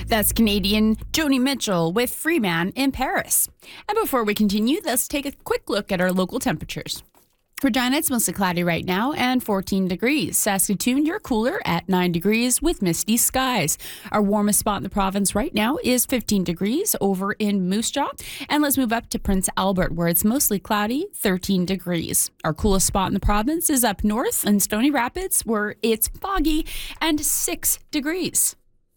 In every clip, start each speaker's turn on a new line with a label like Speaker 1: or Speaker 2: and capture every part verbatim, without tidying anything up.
Speaker 1: That's Canadian Joni Mitchell with Free Man in Paris. And before we continue, let's take a quick look at our local temperatures. Regina, it's mostly cloudy right now and fourteen degrees. Saskatoon, you're cooler at nine degrees with misty skies. Our warmest spot in the province right now is fifteen degrees over in Moose Jaw. And let's move up to Prince Albert, where it's mostly cloudy, thirteen degrees. Our coolest spot in the province is up north in Stony Rapids, where it's foggy and six degrees.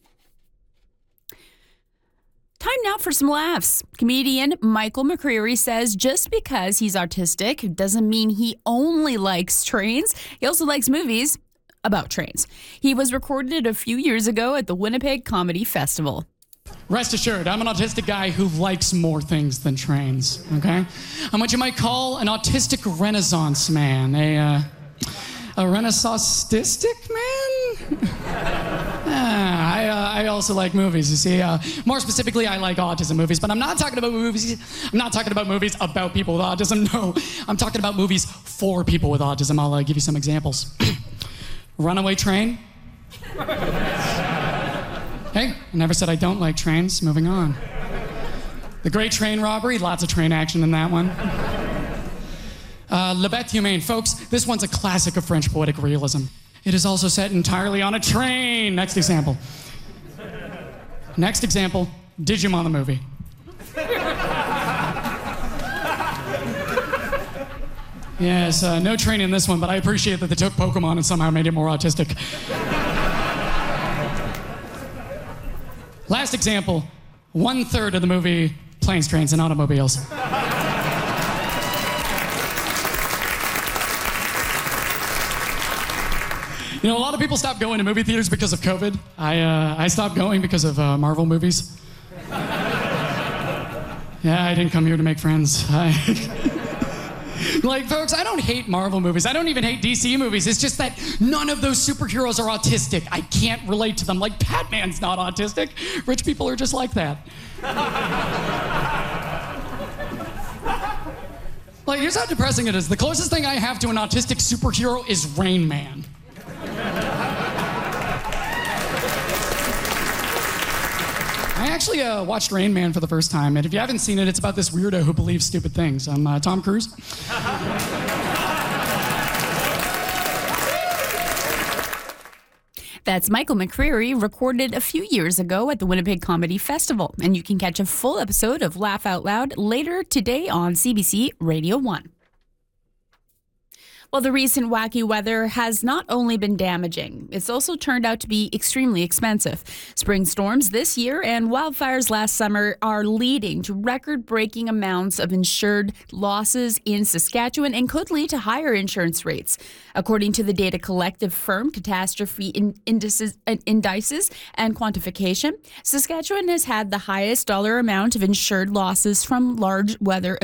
Speaker 1: Time now for some laughs. Comedian Michael McCreary says just because he's autistic doesn't mean he only likes trains. He also likes movies about trains. He was recorded a few years ago at the Winnipeg Comedy Festival.
Speaker 2: Rest assured, I'm an autistic guy who likes more things than trains, okay? I'm what you might call an autistic renaissance man, a, uh, a renaissance-tistic man? Ah, I, uh, I also like movies, you see. Uh, more specifically, I like autism movies, but I'm not talking about movies. I'm not talking about movies about people with autism, no. I'm talking about movies for people with autism. I'll uh, give you some examples. Runaway Train. Hey, I never said I don't like trains. Moving on. The Great Train Robbery. Lots of train action in that one. Uh, Le Bête Humaine. Folks, this one's a classic of French poetic realism. It is also set entirely on a train. Next example. Next example, Digimon the movie. Yes, uh, no train in this one, but I appreciate that they took Pokemon and somehow made it more autistic. Last example, one third of the movie Planes, Trains, and Automobiles. You know, a lot of people stopped going to movie theaters because of COVID. I, uh, I stopped going because of uh, Marvel movies. Yeah, I didn't come here to make friends. I... Like, folks, I don't hate Marvel movies. I don't even hate D C movies. It's just that none of those superheroes are autistic. I can't relate to them. Like, Batman's not autistic. Rich people are just like that. Like, here's how depressing it is. The closest thing I have to an autistic superhero is Rain Man. I actually uh, watched Rain Man for the first time, and if you haven't seen it, it's about this weirdo who believes stupid things. I'm uh, Tom Cruise.
Speaker 1: That's Michael McCreary, recorded a few years ago at the Winnipeg Comedy Festival. And you can catch a full episode of Laugh Out Loud later today on C B C Radio one. Well, the recent wacky weather has not only been damaging, it's also turned out to be extremely expensive. Spring storms this year and wildfires last summer are leading to record-breaking amounts of insured losses in Saskatchewan and could lead to higher insurance rates. According to the data collective firm Catastrophe Indices, Indices and Quantification, Saskatchewan has had the highest dollar amount of insured losses from large weather